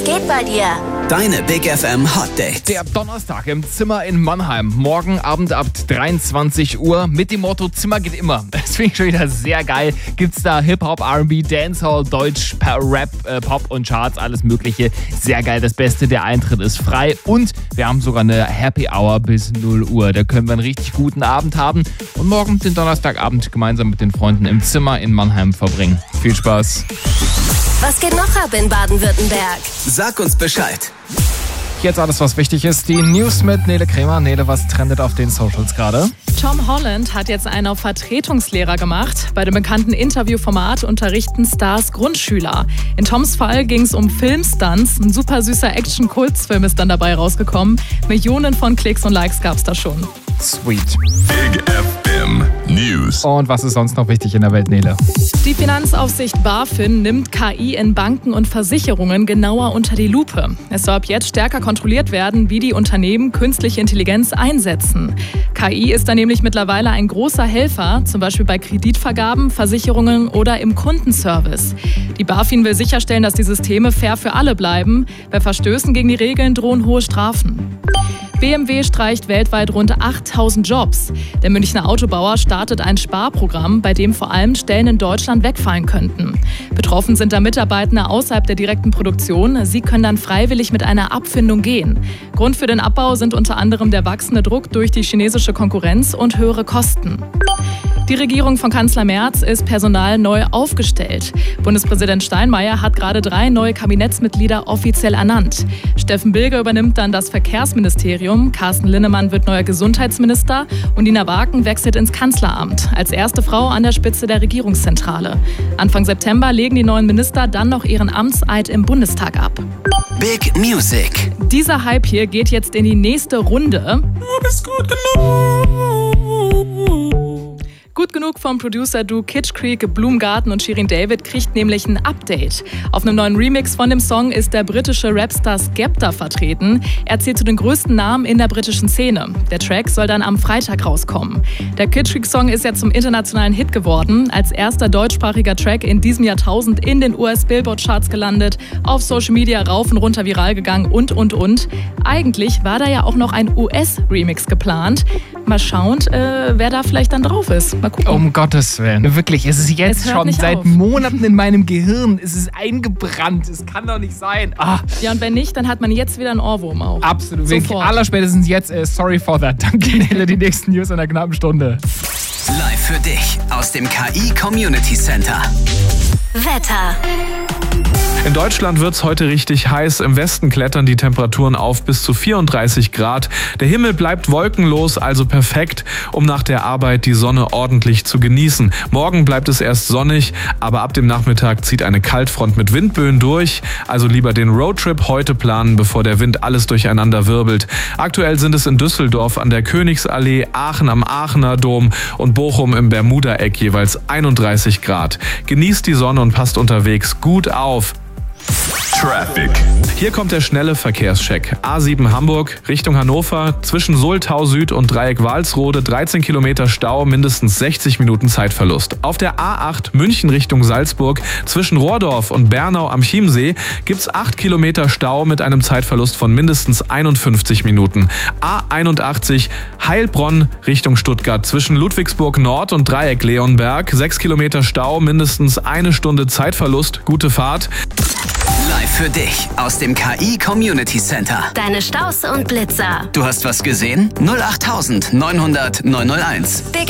Was geht bei dir? Deine Big FM Hot Dates. Der Donnerstag im Zimmer in Mannheim. Morgen Abend ab 23 Uhr mit dem Motto Zimmer geht immer. Das finde ich schon wieder sehr geil. Gibt's da Hip-Hop, R&B, Dancehall, Deutsch, Rap, Pop und Charts, alles mögliche. Sehr geil. Das Beste, der Eintritt ist frei und wir haben sogar eine Happy Hour bis 0 Uhr. Da können wir einen richtig guten Abend haben und morgen den Donnerstagabend gemeinsam mit den Freunden im Zimmer in Mannheim verbringen. Viel Spaß. Was geht noch ab in Baden-Württemberg? Sag uns Bescheid. Jetzt alles, was wichtig ist. Die News mit Nele Kremer. Nele, was trendet auf den Socials gerade? Tom Holland hat jetzt einen auf Vertretungslehrer gemacht. Bei dem bekannten Interviewformat unterrichten Stars Grundschüler. In Toms Fall ging es um Filmstunts. Ein super süßer Action-Kultsfilm ist dann dabei rausgekommen. Millionen von Klicks und Likes gab es da schon. Sweet. Big FM News. Und was ist sonst noch wichtig in der Welt, Nele? Die Finanzaufsicht BaFin nimmt KI in Banken und Versicherungen genauer unter die Lupe. Es soll ab jetzt stärker kontrolliert werden, wie die Unternehmen künstliche Intelligenz einsetzen. KI ist da nämlich mittlerweile ein großer Helfer, zum Beispiel bei Kreditvergaben, Versicherungen oder im Kundenservice. Die BaFin will sicherstellen, dass die Systeme fair für alle bleiben. Bei Verstößen gegen die Regeln drohen hohe Strafen. BMW streicht weltweit rund 8.000 Jobs. Der Münchner Autobauer startet ein Sparprogramm, bei dem vor allem Stellen in Deutschland wegfallen könnten. Betroffen sind da Mitarbeitende außerhalb der direkten Produktion. Sie können dann freiwillig mit einer Abfindung gehen. Grund für den Abbau sind unter anderem der wachsende Druck durch die chinesische Konkurrenz und höhere Kosten. Die Regierung von Kanzler Merz ist personal neu aufgestellt. Bundespräsident Steinmeier hat gerade 3 neue Kabinettsmitglieder offiziell ernannt. Steffen Bilger übernimmt dann das Verkehrsministerium, Carsten Linnemann wird neuer Gesundheitsminister und Nina Waken wechselt ins Kanzleramt, als erste Frau an der Spitze der Regierungszentrale. Anfang September legen die neuen Minister dann noch ihren Amtseid im Bundestag ab. Big Music. Dieser Hype hier geht jetzt in die nächste Runde. Du bist gut genug. Gut genug vom Producer-Duo Kitsch Creek, Blumgarten und Shirin David kriegt nämlich ein Update. Auf einem neuen Remix von dem Song ist der britische Rapstar Skepta vertreten. Er zählt zu den größten Namen in der britischen Szene. Der Track soll dann am Freitag rauskommen. Der Kitsch Creek-Song ist ja zum internationalen Hit geworden. Als erster deutschsprachiger Track in diesem Jahrtausend in den US-Billboard-Charts gelandet, auf Social Media rauf und runter viral gegangen und. Eigentlich war da ja auch noch ein US-Remix geplant. Mal schauen, wer da vielleicht dann drauf ist. Mal gucken. Um Gottes Willen. Wirklich, es ist jetzt schon seit Monaten in meinem Gehirn. Es ist eingebrannt. Es kann doch nicht sein. Ja, und wenn nicht, dann hat man jetzt wieder einen Ohrwurm auch. Absolut. Wirklich, allerspätestens jetzt. Sorry for that. Danke, Nele. Die nächsten News in einer knappen Stunde. Live für dich aus dem KI Community Center. Wetter. In Deutschland wird's heute richtig heiß. Im Westen klettern die Temperaturen auf bis zu 34 Grad. Der Himmel bleibt wolkenlos, also perfekt, um nach der Arbeit die Sonne ordentlich zu genießen. Morgen bleibt es erst sonnig, aber ab dem Nachmittag zieht eine Kaltfront mit Windböen durch. Also lieber den Roadtrip heute planen, bevor der Wind alles durcheinander wirbelt. Aktuell sind es in Düsseldorf an der Königsallee, Aachen am Aachener Dom und Bochum im Bermuda-Eck jeweils 31 Grad. Genießt die Sonne und passt unterwegs gut auf. Traffic. Hier kommt der schnelle Verkehrscheck. A7 Hamburg Richtung Hannover, zwischen Soltau Süd und Dreieck Walsrode 13 Kilometer Stau, mindestens 60 Minuten Zeitverlust. Auf der A8 München Richtung Salzburg, zwischen Rohrdorf und Bernau am Chiemsee gibt's 8 Kilometer Stau mit einem Zeitverlust von mindestens 51 Minuten. A81 Heilbronn Richtung Stuttgart, zwischen Ludwigsburg Nord und Dreieck Leonberg 6 Kilometer Stau, mindestens 1 Stunde Zeitverlust. Gute Fahrt. Live für dich aus dem KI Community Center. Deine Staus und Blitzer. Du hast was gesehen? 08900 901. Big